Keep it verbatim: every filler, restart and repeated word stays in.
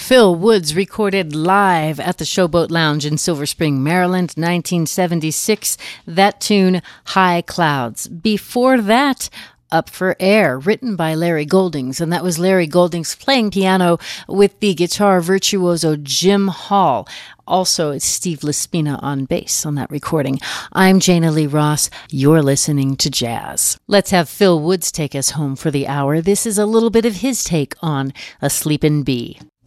Phil Woods recorded live at the Showboat Lounge in Silver Spring, Maryland, nineteen seventy-six. That tune, High Clouds. Before that, Up for Air, written by Larry Goldings, and that was Larry Goldings playing piano with the guitar virtuoso Jim Hall. Also, it's Steve Laspina on bass on that recording. I'm Jana Lee Ross. You're listening to Jazz. Let's have Phil Woods take us home for the hour. This is a little bit of his take on A Sleepin' Bee.